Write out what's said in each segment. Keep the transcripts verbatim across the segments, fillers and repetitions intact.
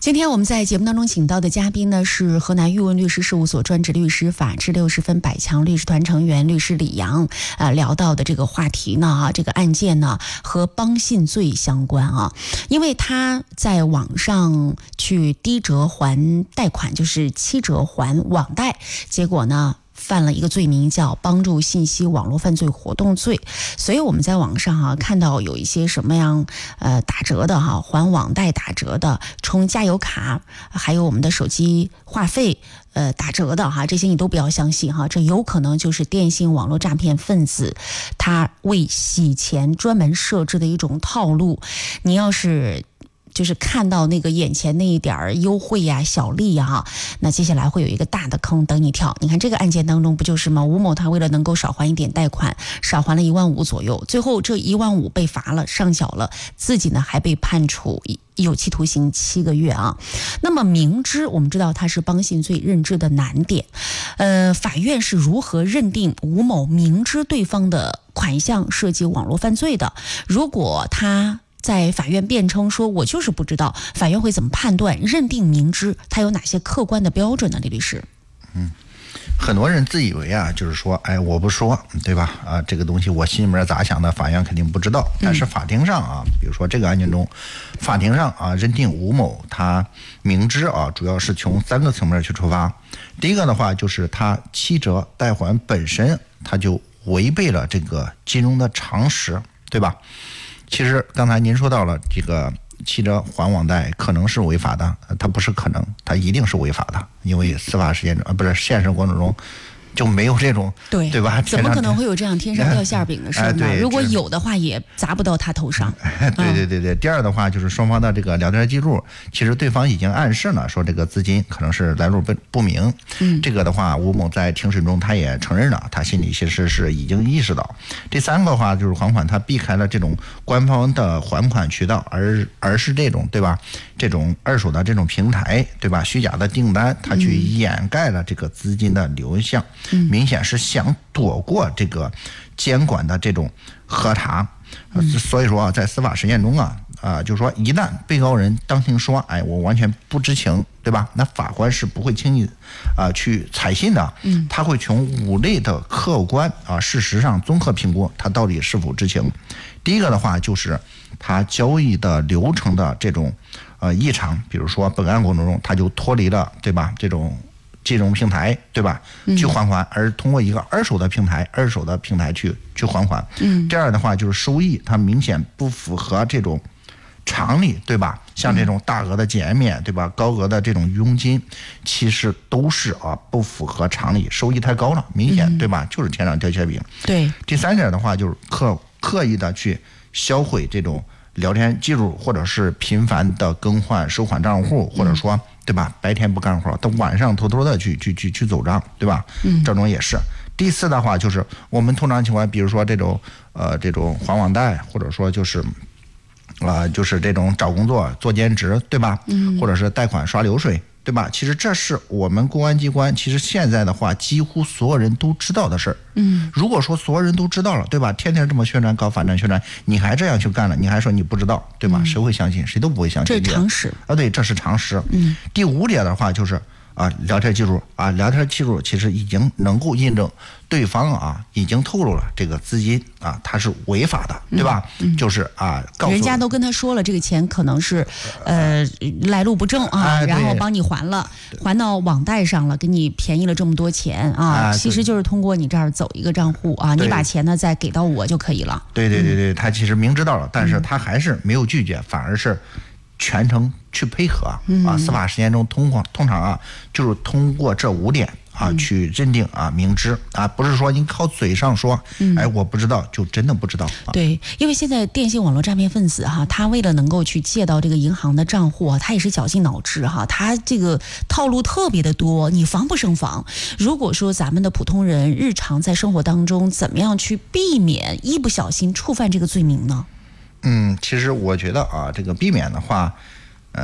今天我们在节目当中请到的嘉宾呢，是河南玉问律师事务所专职律师、法治六十分百强律师团成员律师李阳。呃，聊到的这个话题呢，啊，这个案件呢和帮信罪相关啊，因为他在网上去低折还贷款，就是七折还网贷，结果呢犯了一个罪名叫帮助信息网络犯罪活动罪，所以我们在网上啊看到有一些什么样呃打折的哈、啊，还网贷打折的，充加油卡，还有我们的手机话费呃打折的哈，这些你都不要相信哈，这有可能就是电信网络诈骗分子他为洗钱专门设置的一种套路。你要是就是看到那个眼前那一点优惠呀、小利呀、啊，那接下来会有一个大的坑等你跳。你看这个案件当中不就是吗？吴某他为了能够少还一点贷款，少还了一万五左右，最后这一万五被罚了，上缴了，自己呢还被判处有期徒刑七个月啊。那么明知我们知道他是帮信罪认知的难点，呃，法院是如何认定吴某明知对方的款项涉及网络犯罪的？如果他在法院辩称说我就是不知道，法院会怎么判断认定明知？他有哪些客观的标准呢？李律师， 嗯，很多人自以为啊，就是说，哎，我不说，对吧？啊，这个东西我心里面咋想的，法院肯定不知道。但是法庭上啊，比如说这个案件中，法庭上啊认定吴某他明知啊，主要是从三个层面去出发。第一个的话，就是他七折贷款本身，他就违背了这个金融的常识，对吧？其实刚才您说到了这个七折还网贷可能是违法的，它不是可能，它一定是违法的，因为司法实践中啊不是现实过程中就没有这种对对吧？ 怎么可能会有这样天上掉馅饼的事呢？ 哎、 如果有的话，也砸不到他头上。 对对对对。第二的话，就是双方的这个聊天记录，其实对方已经暗示了，说这个资金可能是来路不不明。嗯，这个的话，吴某在庭审中他也承认了，他心里其实是已经意识到。第三个的话，就是还款他避开了这种官方的还款渠道，而而是这种对吧？这种二手的这种平台，对吧？虚假的订单，他去掩盖了这个资金的流向。嗯，明显是想躲过这个监管的这种核查，嗯、所以说啊，在司法实践中啊，啊、呃，就是说一旦被告人当庭说，哎，我完全不知情，对吧？那法官是不会轻易啊、呃、去采信的，嗯，他会从五类的客观啊事实上综合评估他到底是否知情。第一个的话就是他交易的流程的这种呃异常，比如说本案过程中他就脱离了，对吧？这种金融平台，对吧？去还款，而通过一个二手的平台，二手的平台去去还款。嗯。第二的话就是收益，它明显不符合这种常理，对吧？像这种大额的减免，对吧？高额的这种佣金，其实都是啊不符合常理，收益太高了，明显，对吧？就是天上掉馅饼。 对。 第三点的话就是刻刻意的去销毁这种聊天记录，或者是频繁的更换收款账户，或者说。对吧？白天不干活，到晚上偷偷的去去去去走账，对吧？嗯，这种也是。第四的话就是我们通常情况，比如说这种呃这种还网贷，或者说就是啊、呃、就是这种找工作做兼职，对吧？嗯，或者是贷款刷流水，对吧？其实这是我们公安机关，其实现在的话，几乎所有人都知道的事儿。嗯，如果说所有人都知道了，对吧？天天这么宣传，搞反战宣传，你还这样去干了，你还说你不知道，对吧？嗯、谁会相信？谁都不会相信。 这是常识啊，对，这是常识。嗯，第五点的话就是啊，聊天记录啊，聊天记录其实已经能够印证对方啊已经透露了这个资金啊，它是违法的，对吧？嗯嗯、就是啊，告诉人家都跟他说了，这个钱可能是呃来路不正啊， 哎、 然后帮你还了，还到网贷上了，给你便宜了这么多钱啊，哎、其实就是通过你这儿走一个账户啊，你把钱呢再给到我就可以了。 对对对对，他其实明知道了，但是他还是没有拒绝，反而是全程去配合啊。司法实践中通过通常啊，就是通过这五点啊、嗯、去认定啊明知啊，不是说你靠嘴上说，嗯、哎我不知道就真的不知道。啊、 对，因为现在电信网络诈骗分子哈，他为了能够去借到这个银行的账户啊，他也是绞尽脑汁哈，他这个套路特别的多，你防不胜防。如果说咱们的普通人日常在生活当中怎么样去避免一不小心触犯这个罪名呢？ 嗯，其实我觉得啊，这个避免的话，呃，第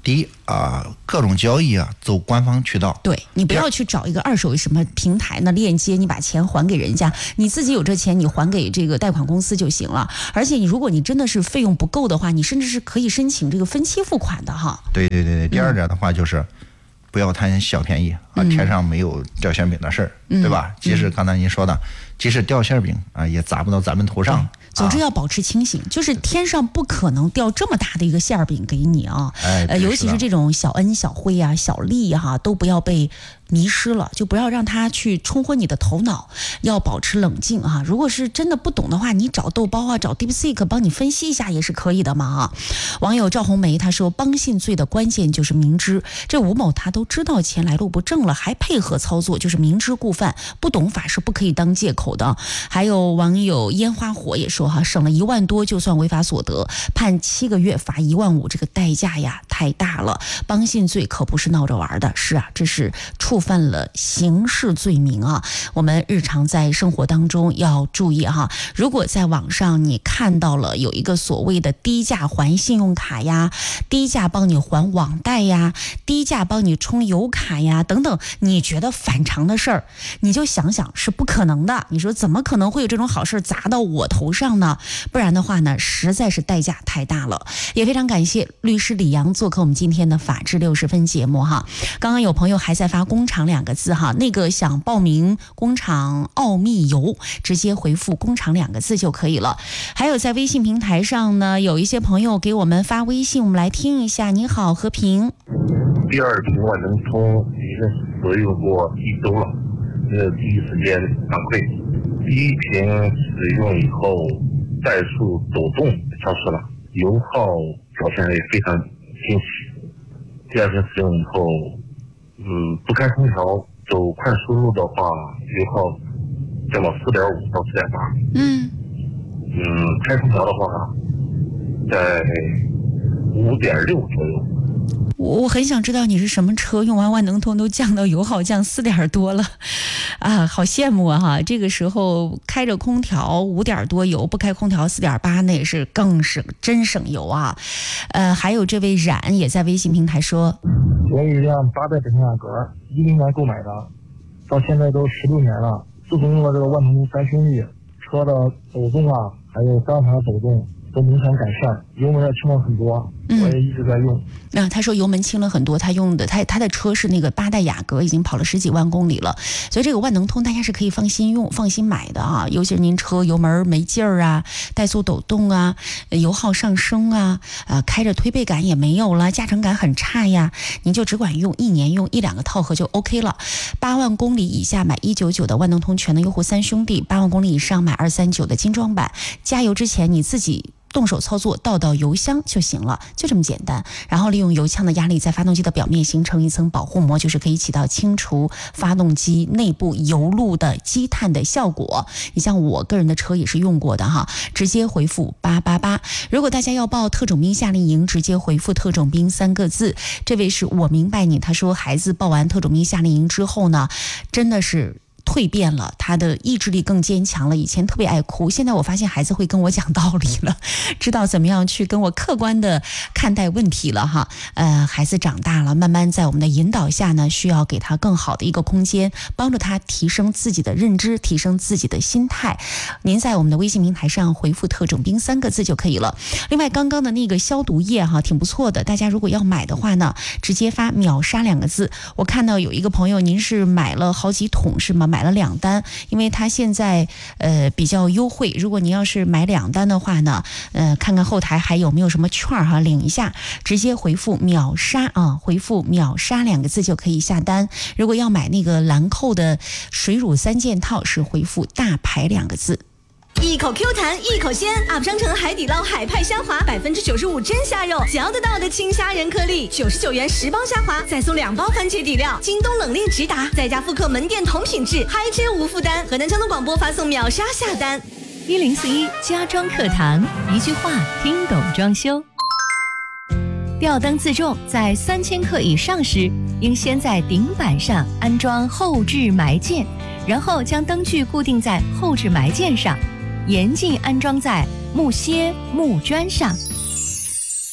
第一啊、呃，各种交易啊，走官方渠道。 对，你不要去找一个二手什么平台那链接，你把钱还给人家，你自己有这钱，你还给这个贷款公司就行了。而且你如果你真的是费用不够的话，你甚至是可以申请这个分期付款的哈。 对对对对，第二点的话就是。嗯不要贪小便宜啊！天上没有掉馅饼的事儿，嗯、对吧？即使刚才您说的，即使掉馅饼啊，也砸不到咱们头上。 总之要保持清醒，啊、就是天上不可能掉这么大的一个馅饼给你啊！ 哎， 呃，尤其是这种小恩小惠啊、小利哈、啊，都不要被迷失了，就不要让它去冲昏你的头脑，要保持冷静啊！如果是真的不懂的话，你找豆包啊，找 DeepSeek 帮你分析一下也是可以的嘛啊！网友赵红梅他说，帮信罪的关键就是明知，这吴某他都知道钱来路不正了，还配合操作，就是明知故犯，不懂法是不可以当借口的。还有网友烟花火也说哈，省了一万多就算违法所得，判七个月罚一万五，这个代价呀太大了。帮信罪可不是闹着玩的，是啊，这是触犯了刑事罪名啊。我们日常在生活当中要注意哈，如果在网上你看到了有一个所谓的低价还信用卡呀，低价帮你还网贷呀，低价帮你充油卡呀等等，你觉得反常的事儿，你就想想是不可能的。你说怎么可能会有这种好事砸到我头上呢？不然的话呢，实在是代价太大了。也非常感谢律师李阳做客我们今天的法治六十分节目哈。刚刚有朋友还在发工厂两个字哈，那个想报名工厂奥秘游，直接回复工厂两个字就可以了。还有在微信平台上呢，有一些朋友给我们发微信，我们来听一下。你好，和平。 第二瓶万能通已经使用过一周了，呃，第一时间反馈。第一瓶使用以后，怠速抖动消失了，油耗表现也非常清晰。第二瓶使用以后，嗯，不开空调走快输入的话，油耗降到四点五到四点八。嗯嗯，开空调的话，在五点六左右。 我我很想知道你是什么车，用完万能通都降到油耗降四点多了，啊，好羡慕啊哈！这个时候开着空调五点多油，不开空调四点八，那也是更省，真省油啊！呃，还有这位冉也在微信平台说， 我有一辆八代本田雅阁，一零年购买的，到现在都十六年了。自从用了这个万能通三兄弟，车的抖动啊，还有方向盘抖动都明显改善，油门也轻了很多。我也一直在用。 那、嗯啊、他说油门轻了很多，他用的他他的车是那个八代雅阁，已经跑了十几万公里了，所以这个万能通大家是可以放心用、放心买的啊。尤其是您车油门没劲儿啊，怠速抖动啊，油耗上升啊，呃，开着推背感也没有了，驾乘感很差呀，您就只管用一年用一两个套盒就 OK 了。八万公里以下买一九九的万能通全能优惠三兄弟，八万公里以上买二三九的精装版。加油之前你自己动手操作，倒到油箱就行了，就这么简单。然后利用油枪的压力在发动机的表面形成一层保护膜，就是可以起到清除发动机内部油路的积碳的效果。你像我个人的车也是用过的哈，直接回复八八八。如果大家要报特种兵夏令营，直接回复特种兵三个字。这位是我明白你，他说孩子报完特种兵夏令营之后呢，真的是蜕变了，他的意志力更坚强了。以前特别爱哭，现在我发现孩子会跟我讲道理了，知道怎么样去跟我客观的看待问题了哈。呃，孩子长大了，慢慢在我们的引导下呢，需要给他更好的一个空间，帮助他提升自己的认知，提升自己的心态。您在我们的微信平台上回复特种兵三个字就可以了。另外刚刚的那个消毒液哈，挺不错的，大家如果要买的话呢，直接发秒杀两个字。我看到有一个朋友您是买了好几桶是吗？买了两单，因为它现在呃比较优惠，如果您要是买两单的话呢，呃看看后台还有没有什么券哈，领一下，直接回复秒杀啊，回复秒杀两个字就可以下单。如果要买那个兰蔻的水乳三件套，是回复大牌两个字。 一口 Q 弹一口鲜 ，U P 商城海底捞海派虾滑，百分之九十五真虾肉，嚼得到的青虾仁颗粒，九十九元十包虾滑，再送两包番茄底料，京东冷链直达，在家复刻门店同品质，嗨吃无负担。河南交通广播发送秒杀下单， 一零四一家装课堂，一句话听懂装修。吊灯自重在三千克以上时，应先在顶板上安装后置埋件，然后将灯具固定在后置埋件上，严禁安装在木楔、木砖上。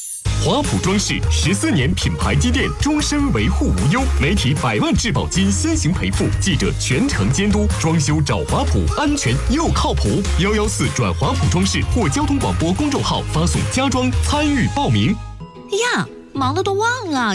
华普装饰十四年品牌积淀，终身维护无忧，媒体百万质保金先行赔付，记者全程监督，装修找华普，安全又靠谱。幺幺四转华普装饰或交通广播公众号发送家装参与报名。 呀，忙的都忘了